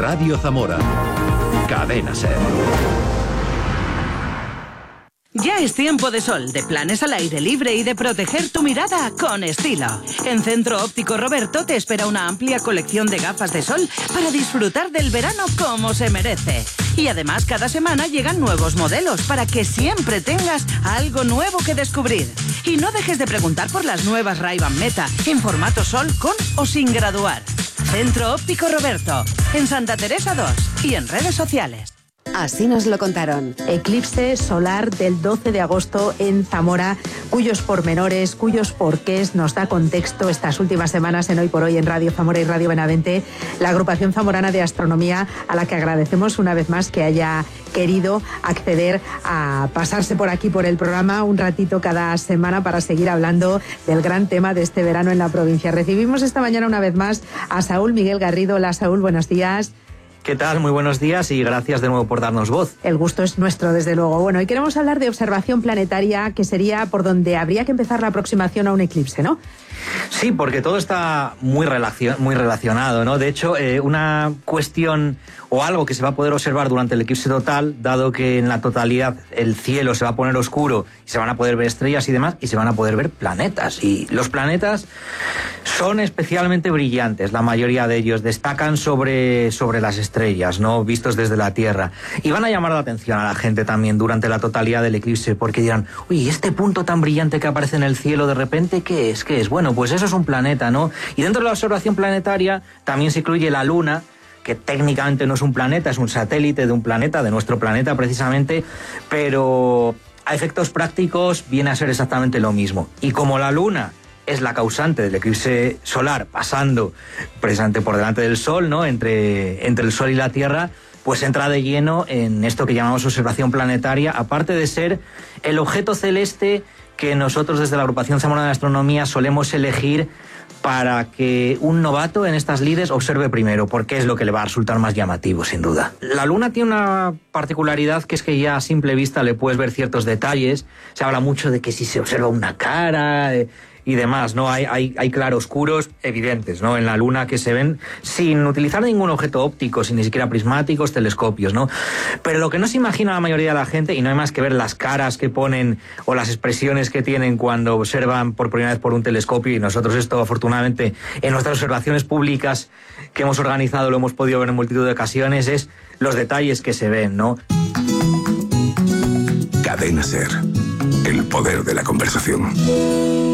Radio Zamora. Cadena SER. Ya es tiempo de sol, de planes al aire libre y de proteger tu mirada con estilo. En Centro Óptico Roberto te espera una amplia colección de gafas de sol para disfrutar del verano como se merece. Y además cada semana llegan nuevos modelos para que siempre tengas algo nuevo que descubrir. Y no dejes de preguntar por las nuevas Ray-Ban Meta en formato sol con o sin graduar. Centro Óptico Roberto, en Santa Teresa 2 y en redes sociales. Así nos lo contaron. Eclipse solar del 12 de agosto en Zamora, cuyos pormenores, cuyos porqués nos da contexto estas últimas semanas en Hoy por Hoy en Radio Zamora y Radio Benavente, la agrupación zamorana de astronomía, a la que agradecemos una vez más que haya querido acceder a pasarse por aquí por el programa un ratito cada semana para seguir hablando del gran tema de este verano en la provincia. Recibimos esta mañana una vez más a Saúl Miguel Garrido. Hola Saúl, buenos días. ¿Qué tal? Muy buenos días y gracias de nuevo por darnos voz. El gusto es nuestro, desde luego. Bueno, y queremos hablar de observación planetaria, que sería por donde habría que empezar la aproximación a un eclipse, ¿no? Sí, porque todo está muy relacionado, ¿no? De hecho, una cuestión o algo que se va a poder observar durante el eclipse total, dado que en la totalidad el cielo se va a poner oscuro y se van a poder ver estrellas y demás, y se van a poder ver planetas. Y los planetas son especialmente brillantes, la mayoría de ellos destacan sobre las estrellas, ¿no? Vistos desde la Tierra. Y van a llamar la atención a la gente también durante la totalidad del eclipse, porque dirán, uy, este punto tan brillante que aparece en el cielo de repente, ¿qué es? ¿Qué es? Bueno, pues eso es un planeta, ¿no? Y dentro de la observación planetaria también se incluye la Luna, que técnicamente no es un planeta, es un satélite de un planeta, de nuestro planeta precisamente, pero a efectos prácticos viene a ser exactamente lo mismo. Y como la Luna es la causante del eclipse solar, pasando precisamente por delante del Sol, ¿no? Entre el Sol y la Tierra, pues entra de lleno en esto que llamamos observación planetaria, aparte de ser el objeto celeste que nosotros desde la Agrupación Zamorana de Astronomía solemos elegir para que un novato en estas lides observe primero, porque es lo que le va a resultar más llamativo, sin duda. La Luna tiene una particularidad que es que ya a simple vista le puedes ver ciertos detalles. Se habla mucho de que si se observa una cara y demás, ¿no? Hay claroscuros evidentes, ¿no? En la Luna que se ven sin utilizar ningún objeto óptico, sin ni siquiera prismáticos, telescopios, ¿no? Pero lo que no se imagina la mayoría de la gente, y no hay más que ver las caras que ponen o las expresiones que tienen cuando observan por primera vez por un telescopio, y nosotros esto afortunadamente en nuestras observaciones públicas que hemos organizado lo hemos podido ver en multitud de ocasiones, es los detalles que se ven, ¿no? Cadena SER, el poder de la conversación.